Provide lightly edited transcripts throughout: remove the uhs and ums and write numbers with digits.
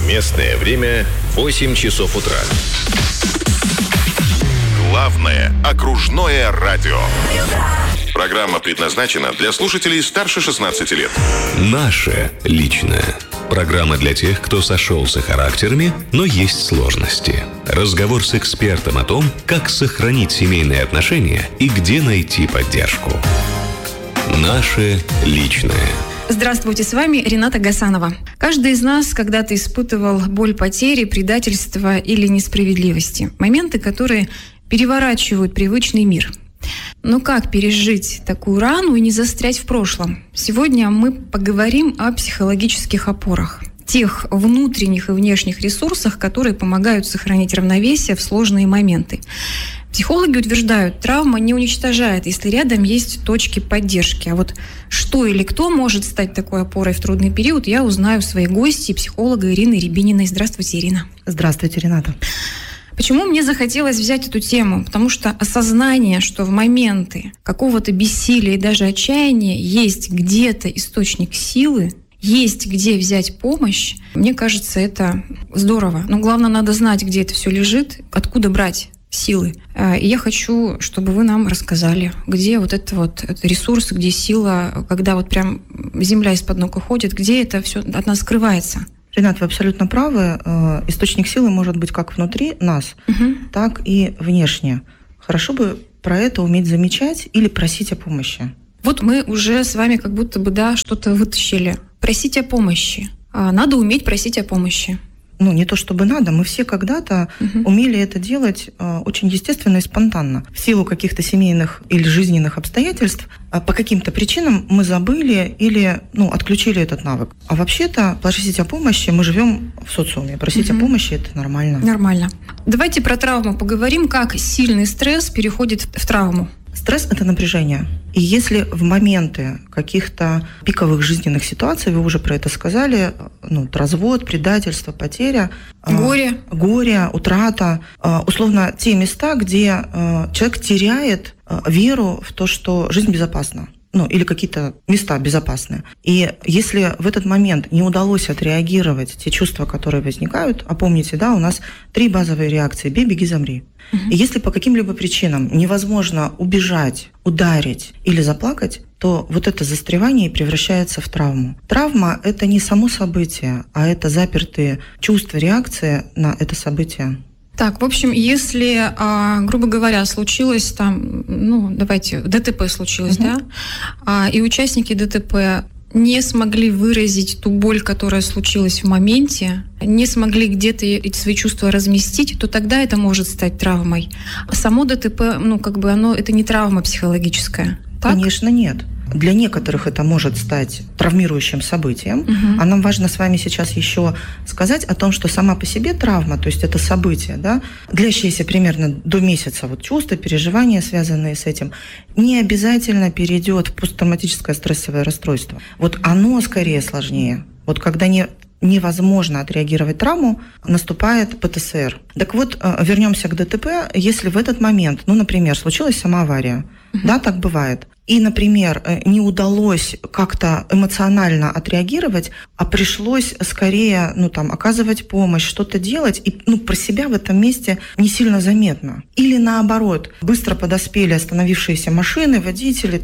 Местное время 8 часов утра. Главное окружное радио. Программа предназначена для слушателей старше 16 лет. Наше личное. Программа для тех, кто сошелся характерами, но есть сложности. Разговор с экспертом о том, как сохранить семейные отношения и где найти поддержку. Наше личное. Здравствуйте, с вами Рената Гасанова. Каждый из нас когда-то испытывал боль потери, предательства или несправедливости. Моменты, которые переворачивают привычный мир. Но как пережить такую рану и не застрять в прошлом? Сегодня мы поговорим о психологических опорах. Тех внутренних и внешних ресурсах, которые помогают сохранить равновесие в сложные моменты. Психологи утверждают, травма не уничтожает, если рядом есть точки поддержки. А вот что или кто может стать такой опорой в трудный период, я узнаю у своей гости, психолога Ирины Рябининой. Здравствуйте, Ирина. Здравствуйте, Рената. Почему мне захотелось взять эту тему? Потому что осознание, что в моменты какого-то бессилия и даже отчаяния есть где-то источник силы, есть где взять помощь, мне кажется, это здорово. Но главное, надо знать, где это все лежит, откуда брать силы. И я хочу, чтобы вы нам рассказали, где вот это ресурс, где сила, когда вот прям земля из-под ног уходит, где это все от нас скрывается. Ренат, вы абсолютно правы. Источник силы может быть как внутри нас, так и внешне. Хорошо бы про это уметь замечать или просить о помощи. Вот мы уже с вами как будто бы что-то вытащили. Просить о помощи. Надо уметь просить о помощи. Не то чтобы надо, мы все когда-то умели это делать очень естественно и спонтанно. В силу каких-то семейных или жизненных обстоятельств по каким-то причинам мы забыли или отключили этот навык. А вообще-то просить о помощи, мы живем в социуме, просить о помощи – это нормально. Нормально. Давайте про травму поговорим, как сильный стресс переходит в травму. Стресс – это напряжение. И если в моменты каких-то пиковых жизненных ситуаций, вы уже про это сказали, развод, предательство, потеря, горе, утрата, условно те места, где человек теряет веру в то, что жизнь безопасна. Или какие-то места безопасные. И если в этот момент не удалось отреагировать те чувства, которые возникают, а помните, у нас 3 базовые реакции: бей, беги, замри. И если по каким-либо причинам невозможно убежать, ударить или заплакать, то вот это застревание превращается в травму. Травма – это не само событие, а это запертые чувства, реакции на это событие. Так, в общем, если, грубо говоря, случилось ДТП случилось, и участники ДТП не смогли выразить ту боль, которая случилась в моменте, не смогли где-то эти свои чувства разместить, то тогда это может стать травмой. Само ДТП, это не травма психологическая. Так? Конечно, нет. Для некоторых это может стать травмирующим событием. А нам важно с вами сейчас еще сказать о том, что сама по себе травма, то есть это событие, длящееся примерно до месяца, чувства, переживания, связанные с этим, не обязательно перейдет в посттравматическое стрессовое расстройство. Оно скорее сложнее. Когда невозможно отреагировать травму, наступает ПТСР. Так вот, вернемся к ДТП. Если в этот момент, например, случилась самоавария, так бывает, и, например, не удалось как-то эмоционально отреагировать, а пришлось скорее, оказывать помощь, что-то делать, и, про себя в этом месте не сильно заметно. Или наоборот, быстро подоспели остановившиеся машины, водители,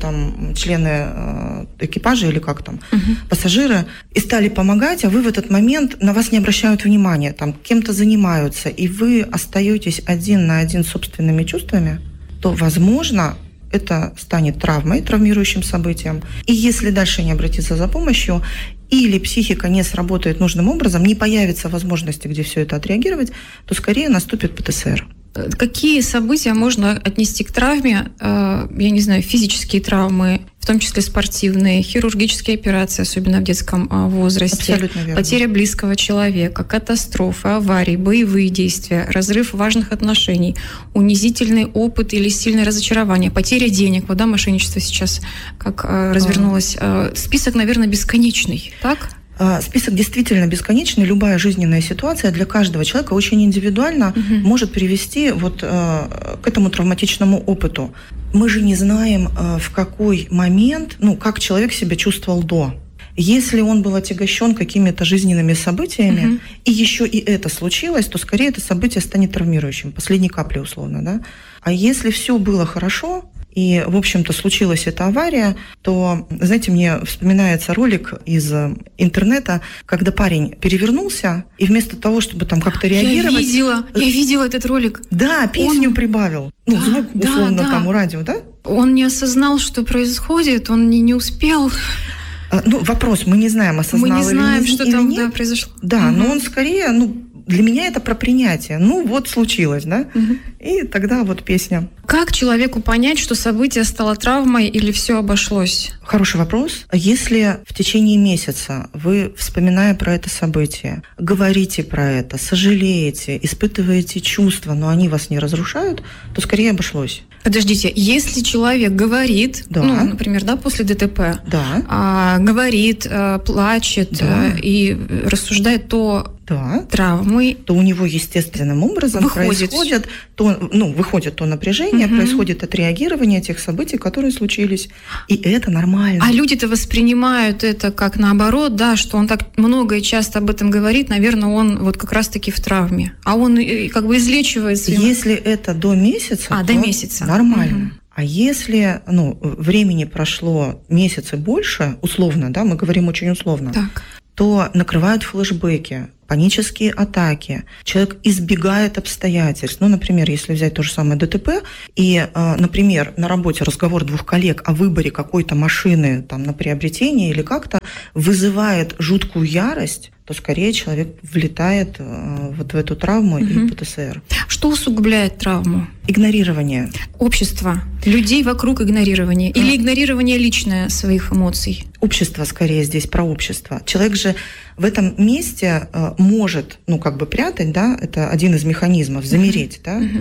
члены экипажа или пассажиры, и стали помогать, а вы в этот момент, на вас не обращают внимания, кем-то занимаются, и вы остаетесь один на один с собственными чувствами, то, возможно, это станет травмой, травмирующим событием. И если дальше не обратиться за помощью, или психика не сработает нужным образом, не появится возможности, где все это отреагировать, то скорее наступит ПТСР. Какие события можно отнести к травме? Физические травмы, в том числе спортивные, хирургические операции, особенно в детском возрасте, Абсолютно верно. Потеря близкого человека, катастрофы, аварии, боевые действия, разрыв важных отношений, унизительный опыт или сильное разочарование, потеря денег. Мошенничество сейчас как развернулось. Список, наверное, бесконечный, так? Список действительно бесконечный. Любая жизненная ситуация для каждого человека очень индивидуально может привести к этому травматичному опыту. Мы же не знаем, в какой момент, как человек себя чувствовал до. Если он был отягощен какими-то жизненными событиями, и еще и это случилось, то скорее это событие станет травмирующим, последней каплей условно, да. А если все было хорошо, и, в общем-то, случилась эта авария, то, знаете, мне вспоминается ролик из интернета, когда парень перевернулся, и вместо того, чтобы там как-то реагировать... Я видела этот ролик. Да, песню прибавил. Ну, звук, условно, там у радио, да? Он не осознал, что происходит, он не успел... Ну, вопрос, мы не знаем, осознал или нет. Мы не знаем, что там произошло. Да, но он скорее, для меня это про принятие. Вот случилось, да? И тогда вот песня. Как человеку понять, что событие стало травмой или все обошлось? Хороший вопрос. Если в течение месяца вы, вспоминая про это событие, говорите про это, сожалеете, испытываете чувства, но они вас не разрушают, то скорее обошлось. Подождите, если человек говорит, например, после ДТП, говорит, плачет и рассуждает, то травмы, то у него естественным образом выходит то напряжение, происходит отреагирование тех событий, которые случились, и это нормально. А люди-то воспринимают это как наоборот, что он так много и часто об этом говорит, наверное, он вот как раз-таки в травме, а он как бы излечивается. Если это до месяца, до месяца. Нормально. А если времени прошло месяц и больше, условно, мы говорим очень условно, то накрывают флешбеки, панические атаки, человек избегает обстоятельств. Например, если взять то же самое ДТП, и, например, на работе разговор двух коллег о выборе какой-то машины на приобретение или как-то вызывает жуткую ярость, то скорее человек влетает вот в эту травму и ПТСР. Что усугубляет травму? Игнорирование. Общество. Людей вокруг игнорирование. Или игнорирование личное своих эмоций? Общество скорее здесь про общество. Человек же в этом месте может, прятать, это один из механизмов, замереть,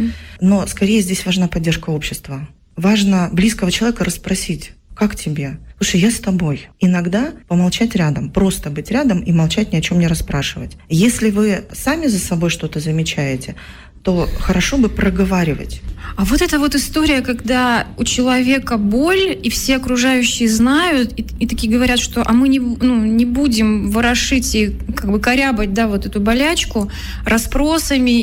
но скорее здесь важна поддержка общества. Важно близкого человека расспросить: как тебе? Слушай, я с тобой. Иногда помолчать рядом, просто быть рядом и молчать, ни о чем не расспрашивать. Если вы сами за собой что-то замечаете, то хорошо бы проговаривать. А вот эта вот история, когда у человека боль, и все окружающие знают, и такие говорят, что мы не будем ворошить и корябать, вот эту болячку расспросами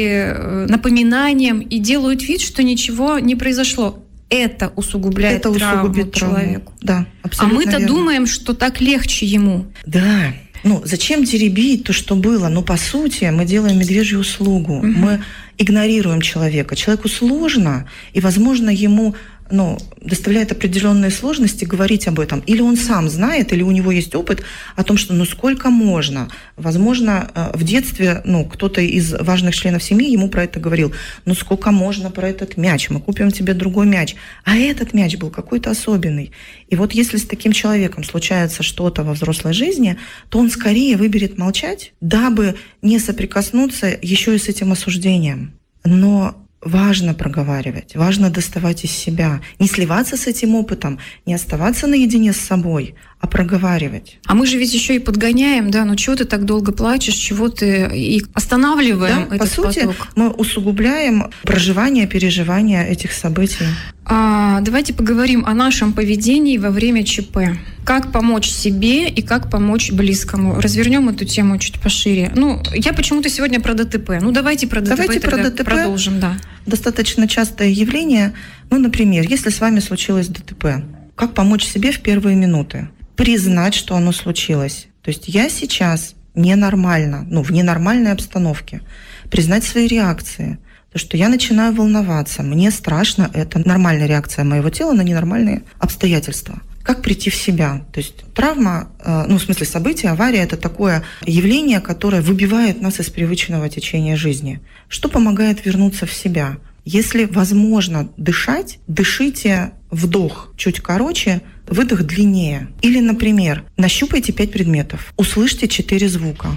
или напоминанием, и делают вид, что ничего не произошло. Это усугубляет травму человеку. Да, абсолютно верно. Мы-то думаем, что так легче ему. Да. Зачем теребить то, что было? По сути, мы делаем медвежью услугу. Мы игнорируем человека. Человеку сложно, и, возможно, ему доставляет определенные сложности говорить об этом. Или он сам знает, или у него есть опыт о том, что сколько можно. Возможно, в детстве кто-то из важных членов семьи ему про это говорил: сколько можно про этот мяч, мы купим тебе другой мяч. А этот мяч был какой-то особенный. И вот если с таким человеком случается что-то во взрослой жизни, то он скорее выберет молчать, дабы не соприкоснуться еще и с этим осуждением. Но важно проговаривать, важно доставать из себя, не сливаться с этим опытом, не оставаться наедине с собой, а проговаривать. А мы же ведь еще и подгоняем, чего ты так долго плачешь, чего ты и останавливаем этот поток. По сути, мы усугубляем проживание, переживание этих событий. Давайте поговорим о нашем поведении во время ЧП. Как помочь себе и как помочь близкому. Развернем эту тему чуть пошире. Я почему-то сегодня про ДТП. Давайте про ДТП продолжим. Достаточно частое явление. Например, если с вами случилось ДТП, как помочь себе в первые минуты? Признать, что оно случилось. То есть я сейчас ненормально, в ненормальной обстановке. Признать свои реакции. То, что я начинаю волноваться, мне страшно, это нормальная реакция моего тела на ненормальные обстоятельства. Как прийти в себя? То есть травма, в смысле событие, авария – это такое явление, которое выбивает нас из привычного течения жизни. Что помогает вернуться в себя? Если возможно дышать, дышите вдох чуть короче, выдох длиннее. Или, например, нащупайте 5 предметов, услышьте 4 звука.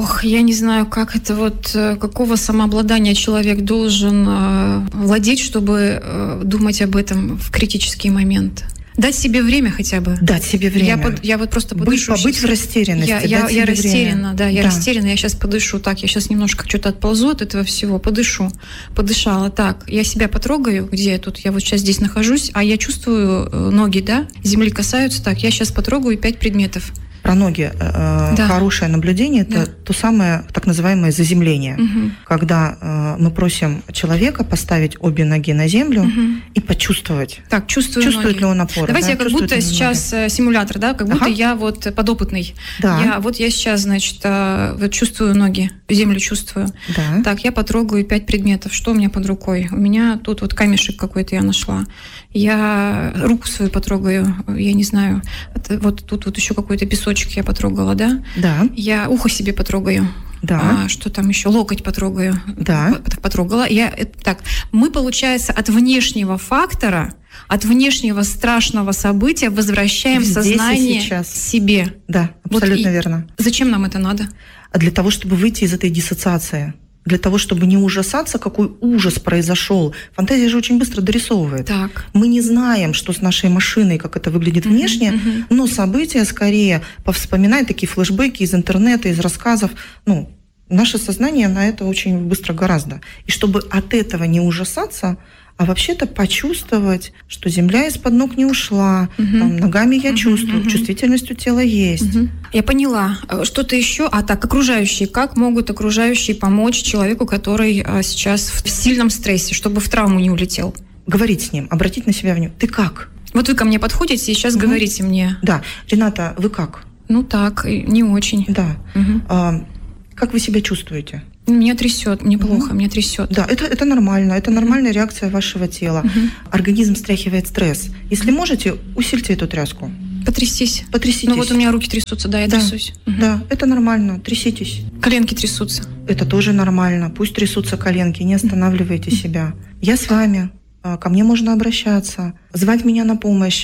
Я не знаю, как это какого самообладания человек должен владеть, чтобы думать об этом в критический момент. Дать себе время хотя бы. Дать себе время. Я просто подышу. Побыть в растерянности. Я растеряна, растеряна. Я сейчас подышу. Так, я сейчас немножко что-то отползу от этого всего. Подышу. Подышала. Так, я себя потрогаю. Где я тут? Я вот сейчас здесь нахожусь, а я чувствую ноги, земли касаются. Так, я сейчас потрогаю 5 предметов. Про ноги хорошее наблюдение – это то самое так называемое заземление, когда мы просим человека поставить обе ноги на землю и почувствовать, так, чувствует ноги. ли он опору. Давайте я как будто сейчас симулятор, да, как будто я вот подопытный. Да. Я сейчас, значит, вот чувствую ноги, землю чувствую. Да. Так, я потрогаю 5 предметов. Что у меня под рукой? У меня тут вот камешек какой-то я нашла. Я руку свою потрогаю, я не знаю. Вот тут вот еще какой-то песочек я потрогала, да? Да. Я ухо себе потрогаю. Да. Что там еще? Локоть потрогаю. Да. Потрогала. Так, мы, получается, от внешнего фактора, от внешнего страшного события возвращаем сознание себе. Да, абсолютно верно. Зачем нам это надо? А для того, чтобы выйти из этой диссоциации. Для того, чтобы не ужасаться, какой ужас произошел. Фантазия же очень быстро дорисовывает. Так. Мы не знаем, что с нашей машиной, как это выглядит внешне, но события скорее повспоминают, такие флешбеки из интернета, из рассказов. Наше сознание на это очень быстро гораздо. И чтобы от этого не ужасаться, а вообще-то почувствовать, что земля из-под ног не ушла, там, ногами я чувствую, чувствительность у тела есть. Я поняла. Что-то еще? Так, окружающие. Как могут окружающие помочь человеку, который сейчас в сильном стрессе, чтобы в травму не улетел? Говорить с ним, обратить на себя внимание. Ты как? Вот вы ко мне подходите и сейчас говорите мне. Да. Рената, вы как? Так, не очень. Да. Как вы себя чувствуете? Меня трясет, мне плохо, меня трясет. Да, это нормально, это нормальная реакция вашего тела. Организм стряхивает стресс. Если можете, усильте эту тряску. Потрястись. Потряситесь. Вот у меня руки трясутся, да, я трясусь. Да, это нормально, тряситесь. Коленки трясутся. Это тоже нормально, пусть трясутся коленки, не останавливайте себя. Я с вами. Ко мне можно обращаться, звать меня на помощь.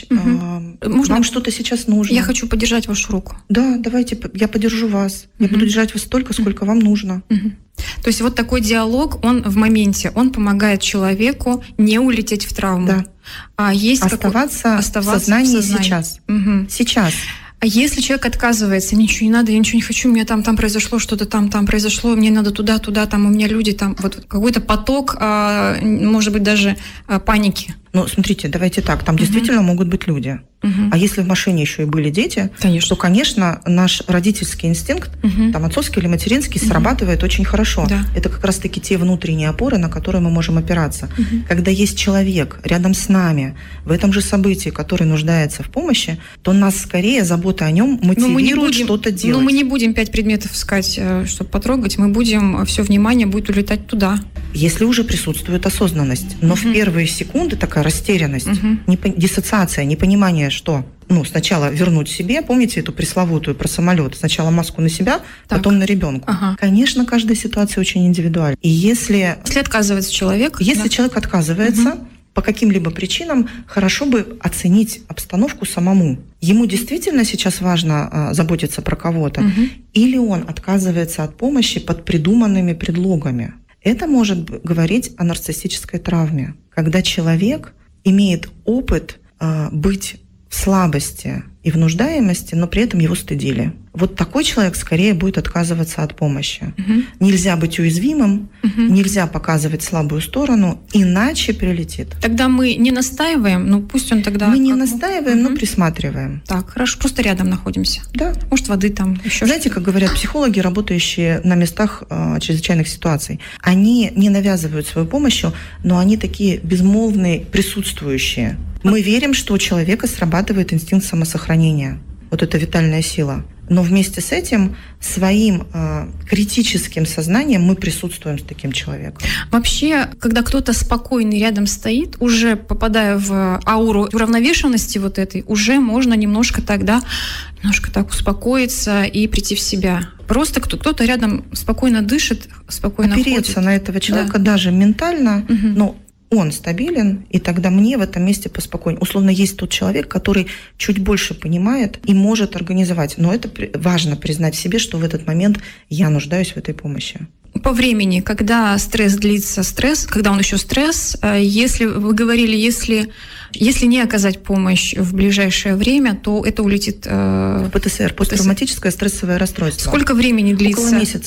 Вам что-то сейчас нужно. Я хочу подержать вашу руку. Да, давайте, я подержу вас. Я буду держать вас столько, сколько вам нужно. То есть вот такой диалог, он в моменте, он помогает человеку не улететь в травму. Да. Оставаться в сознании сейчас. Сейчас. А если человек отказывается, мне ничего не надо, я ничего не хочу, у меня там произошло что-то, там произошло, мне надо туда, там у меня люди, там вот какой-то поток, может быть, даже паники. Смотрите, давайте так, там действительно могут быть люди. А если в машине еще и были дети, то, конечно, наш родительский инстинкт, там отцовский или материнский, срабатывает очень хорошо. Да. Это как раз-таки те внутренние опоры, на которые мы можем опираться. Когда есть человек рядом с нами, в этом же событии, который нуждается в помощи, то нас скорее забота о нем мотивирует что-то делать. Мы не будем 5 предметов искать, чтобы потрогать, мы будем, все внимание будет улетать туда. Если уже присутствует осознанность, но в первые секунды такая растерянность, диссоциация, непонимание, что сначала вернуть себе, помните эту пресловутую про самолет, сначала маску на себя, потом на ребенка. Конечно, каждая ситуация очень индивидуальна. И если отказывается человек, человек отказывается по каким-либо причинам, хорошо бы оценить обстановку самому. Ему действительно сейчас важно заботиться про кого-то, или он отказывается от помощи под придуманными предлогами. Это может говорить о нарциссической травме, когда человек имеет опыт быть в слабости и в нуждаемости, но при этом его стыдили. Вот такой человек скорее будет отказываться от помощи. Нельзя быть уязвимым, нельзя показывать слабую сторону, иначе прилетит. Тогда мы не настаиваем, пусть он тогда... Мы не настаиваем, но присматриваем. Так, хорошо, просто рядом находимся. Да. Может, воды там еще. Знаете, как говорят психологи, работающие на местах чрезвычайных ситуаций, они не навязывают свою помощь, но они такие безмолвные, присутствующие. Мы верим, что у человека срабатывает инстинкт самосохранения. Вот эта витальная сила. Но вместе с этим своим критическим сознанием мы присутствуем с таким человеком. Вообще, когда кто-то спокойный рядом стоит, уже попадая в ауру уравновешенности вот этой, уже можно немножко так успокоиться и прийти в себя. Просто кто-то рядом спокойно дышит, спокойно ходит. Опереться на этого человека даже ментально, но он стабилен, и тогда мне в этом месте поспокойнее. Условно, есть тот человек, который чуть больше понимает и может организовать. Но это важно признать в себе, что в этот момент я нуждаюсь в этой помощи. По времени, когда когда он еще стресс, если вы говорили, если не оказать помощь в ближайшее время, то это улетит... ПТСР, посттравматическое стрессовое расстройство. Сколько времени длится? Около месяца.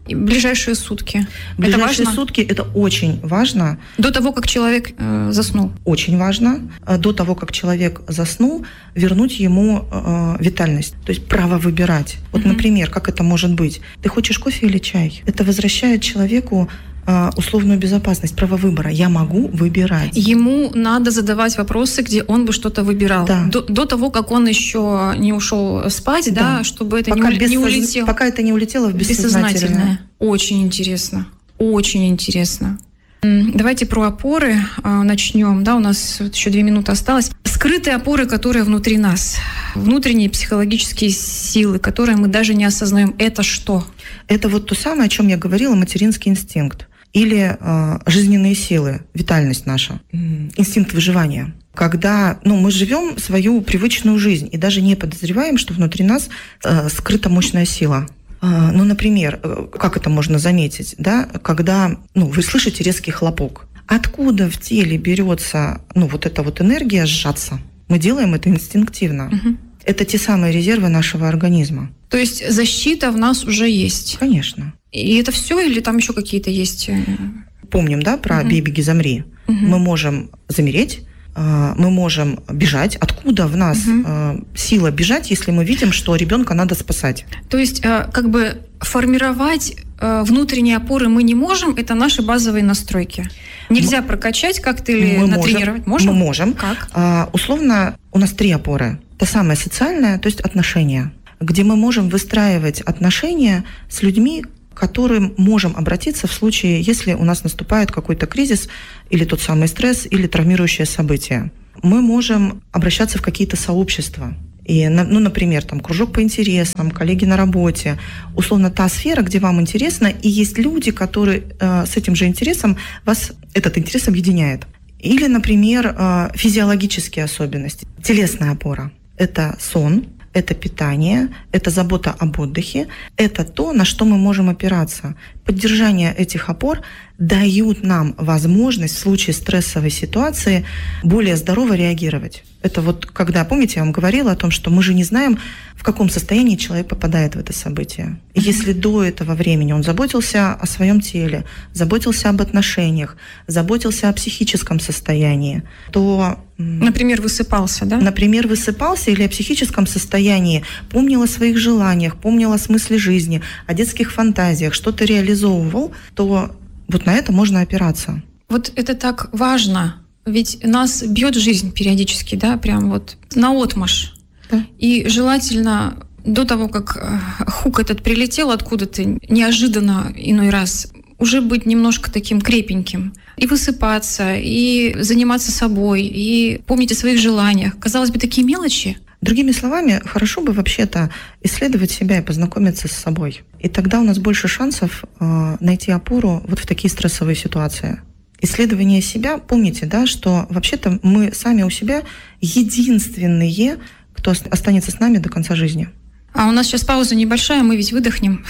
И ближайшие сутки. Ближайшие это важно? сутки – это очень важно. До того, как человек заснул. Очень важно. До того, как человек заснул, вернуть ему витальность. То есть право выбирать. Вот, например, как это может быть? Ты хочешь кофе или чай? Это возвращает человеку условную безопасность, право выбора. Я могу выбирать. Ему надо задавать вопросы, где он бы что-то выбирал. Да. До того, как он еще не ушел спать, да, чтобы это не улетело. Пока это не улетело в бессознательное. Очень интересно. Очень интересно. Давайте про опоры начнем. Да, у нас еще 2 минуты осталось. Скрытые опоры, которые внутри нас. Внутренние психологические силы, которые мы даже не осознаем. Это что? Это вот то самое, о чем я говорила, материнский инстинкт. Или жизненные силы, витальность наша, инстинкт выживания. Когда мы живем свою привычную жизнь и даже не подозреваем, что внутри нас скрыта мощная сила. Например, как это можно заметить, да? Когда вы слышите резкий хлопок. Откуда в теле берется вот эта вот энергия сжаться? Мы делаем это инстинктивно. Это те самые резервы нашего организма. То есть защита в нас уже есть? Конечно. И это все или там еще какие-то есть? Помним, да, про «бей, беги, замри». Мы можем замереть, мы можем бежать. Откуда в нас сила бежать, если мы видим, что ребенка надо спасать? То есть как бы формировать внутренние опоры мы не можем, это наши базовые настройки. Нельзя прокачать как-то или натренировать? Можем? Мы можем. Как? Условно, у нас 3 опоры. Та самая социальная, то есть отношения, где мы можем выстраивать отношения с людьми, к которым можем обратиться в случае, если у нас наступает какой-то кризис или тот самый стресс, или травмирующее событие. Мы можем обращаться в какие-то сообщества. И, например, там, кружок по интересам, коллеги на работе. Условно, та сфера, где вам интересно, и есть люди, которые с этим же интересом вас этот интерес объединяет. Или, например, физиологические особенности. Телесная опора – это сон, это питание, это забота об отдыхе, это то, на что мы можем опираться. Поддержание этих опор дают нам возможность в случае стрессовой ситуации более здорово реагировать. Это вот когда, помните, я вам говорила о том, что мы же не знаем, в каком состоянии человек попадает в это событие. И если до этого времени он заботился о своем теле, заботился об отношениях, заботился о психическом состоянии, то... Например, высыпался, да? Например, высыпался или о психическом состоянии, помнил о своих желаниях, помнил о смысле жизни, о детских фантазиях, что-то реализовывал, то вот на это можно опираться. Вот это так важно, ведь нас бьет жизнь периодически, да, прям вот наотмашь. Да. И желательно до того, как хук этот прилетел откуда-то неожиданно иной раз, уже быть немножко таким крепеньким. И высыпаться, и заниматься собой, и помнить о своих желаниях. Казалось бы, такие мелочи. Другими словами, хорошо бы вообще-то исследовать себя и познакомиться с собой. И тогда у нас больше шансов найти опору вот в такие стрессовые ситуации. Исследование себя, помните, да, что вообще-то мы сами у себя единственные, кто останется с нами до конца жизни. А у нас сейчас пауза небольшая, мы ведь выдохнем.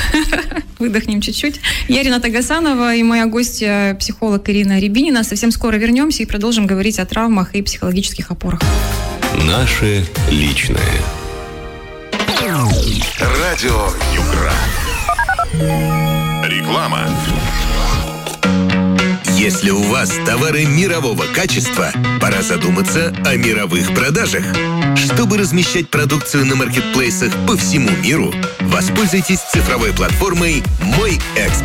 Выдохнем чуть-чуть. Я Рената Гасанова и моя гостья, психолог Ирина Рябинина. Совсем скоро вернемся и продолжим говорить о травмах и психологических опорах. Наше личное. Радио Югра. Реклама. Если у вас товары мирового качества, пора задуматься о мировых продажах. Чтобы размещать продукцию на маркетплейсах по всему миру, воспользуйтесь цифровой платформой «Мой Экспорт».